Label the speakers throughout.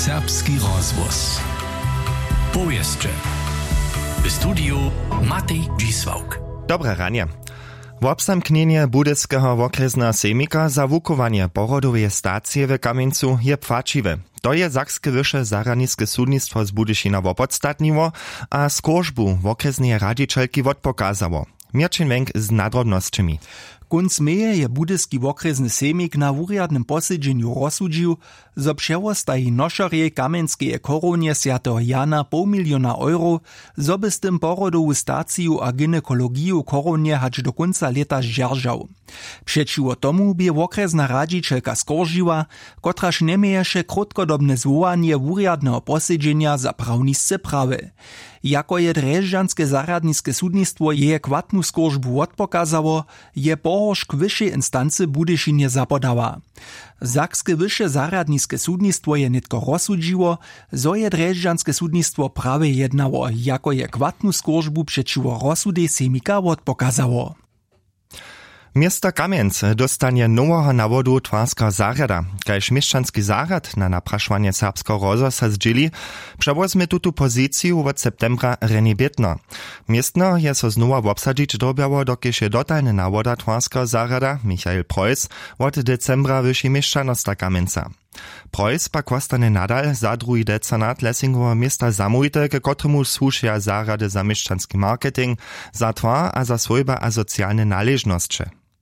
Speaker 1: Serbski rozhłos. Powieszcze. W studiu Matej Dzisłauk.
Speaker 2: Dobre ranie. Wobsamknienie Budyskeho okrjesneho sejmika za wukowanie porodowej stacji w Kamieńcu je płaciwe. To je Sakskie wyższe zaradniskie sudnictwo z Budyšina wopodstatniło, a skożbu okresnej radzicielki odpokazało. Mirčin Wenk z nadrodnosćami.
Speaker 3: Kunc meje je Budyski okresny sejmik na wuriadnym posedźenju rozsudžił, zo přewostají nošarje Kamenskeje koronie Sv. Jana €500 000, zo by z tym porodowu staciju a gynekologiju koronie hać do konca leta žeržał. Přečiwo tomu by okresna radzicielka skoržiła, kotraž nemieješe krótkodobne zwołanie wuriadneho posedźenia za prawnisce prawy. Jako je Drežďanske zaradniske sudnictwo je kvatnu skoržbu odpokazało, je pohořk vyššej instance Budyšinie zapodała. Sakskie wyższe zaradniske sudnictwo je nitko rozsudžiło, zo je Drežďanske sudnictwo prawie jednało, jako je kvatnu skoržbu přečiwo rozsudej sejmika odpokazało.
Speaker 2: Miasto Kamienc dostanie nowego nawodu twarskiego zarjada. Kaž mieszczanski zarjad na napraszwanie serbskiego rozhłosa zdzieli, przewozmy tutu pozycję od septembra René Bietno. Miestno je so znowu obsadzić dobiało, dokiż je dotalny nawoda twarskiego zarjada Michael Preuss od decembra wyši mieszczanosta Kamienca. Preuss pak ostane nadal za drugi decanat Lessingovo miasta zamujte, ke kotremu słušia zarjady za mieszczanski marketing, za twar a za swojba a socjalne należnosće.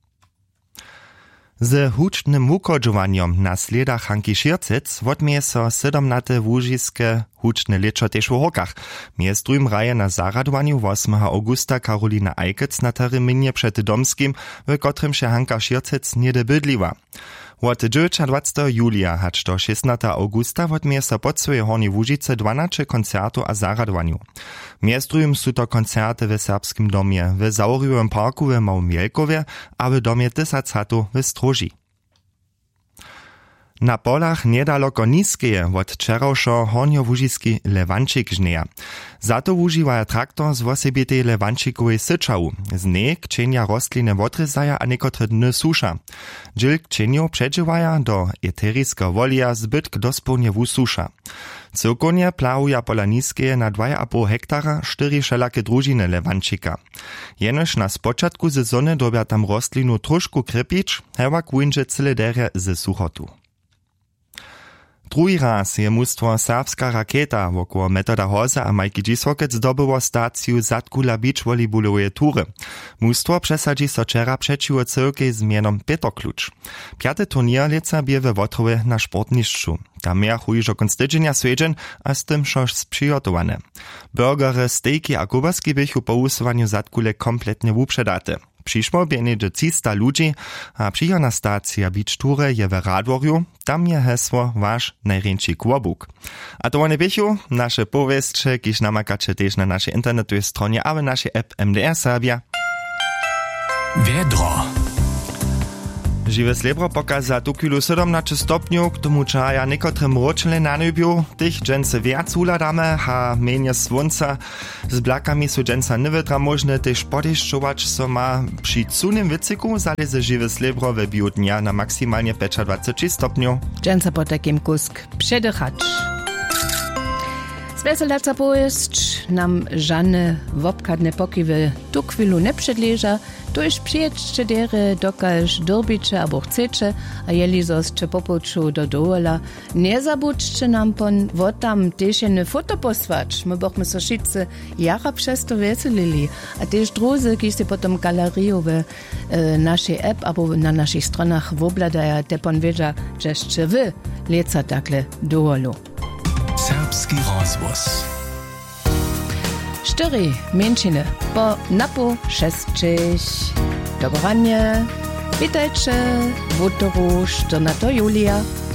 Speaker 2: Z hučnym wukodźowaniem na sledach Hanki Šircec odmieje so 17. łužiske hučne lečo tež w Horkach. Mies drugim raje na zaradowaniu 8. augusta Karolina Ajkec na terminie przed Domskim, w kotrym się Hanka Šircec niede bydliła. Od 29. julia hać do 16. augusta odmieje so pod swojej Hornej Łužice 12 koncertu a zaradowaniu. Mies drugim su to koncerty w Serbskim domie, w Zauriowym parku w Małmielkowie, a w domie Tysacatu w Stroži. Na polach niedaleko Niskeje od wczorajszego horniołužiski lewančik žneja. Za to wužiwaja traktor z wosebitej lewančikowej syczału. Z niej kčenia rostliny odryzaja a niekotre dny susza. Dżil kčenio przedziwaja do eteriska wolija zbytk dospełnie wususza. Cyrkonie plałuja pola Niskeje na 2,5 hektara 4 wszelakie družiny lewančika. Jenož na spočatku sezony dobia tam rostlinu trošku krypić, hewak windże cyle derje ze suchotu. Drugi raz je mustwo Serbska Raketa wokoło Metoda Hoza a Majki Dzisłokec zdobyło staciju Zatkula beach volleyballowej tury. Mustwo przesadzi so wczera przeciwko cyrkej z mianom Petoklucz. 5. turnier leca bie we Wotrowie na sportniszczu. Tam miach ujiżo konstydzenia swiedźen, a z tym szoż sprzygotowane. Burgery, stejki a kubaski bychu po usowaniu Zatkule kompletnie uprzedate. Przyszło będzie 300 ludzi, a przyjona stacja beach tury je w Radworju, tam je hesło wasz najręci kłobuk. A to one bychu, nasze powieście, kiż namakacie też na naszej internetowej stronie, a w naszej app MDR Serbia.
Speaker 1: Wiedro.
Speaker 2: Žiwe slebro pokaza tu kilu 17 stopniu, k tomu čaja nekotre mročle nanubiu, tych dżęce wiac uladame, a menje słonca z blakami su dżęca niewytra możne też podejszczować, so ma przy cunym wycyku zaleze žiwe slebro we biu dnia na maksymalnie 25 stopniu.
Speaker 4: Dżęca po takim kusk przedychacz. Zweselaca powieść nam żadne wopkadne pokiwy tu chwilu nie przedleża, to już przyjedźcie dery, dokaż dorbicie albo chcecie, a jeli zoscie popoczu do dołala, nie zabudźcie nam pon, wo tam też jedne foto posłać. My bochmy so wszyscy jara przez to weselili, a też druzy, kiedy potem galeriowe naszej app albo na naszych stronach wobladaja, te pon wiedzia, że jeszcze wy leca takle dołalu.
Speaker 1: Serbski rozhłos.
Speaker 4: 4 mięciny po napo 6. Dobranie. Witajcie w utoru 14. julia.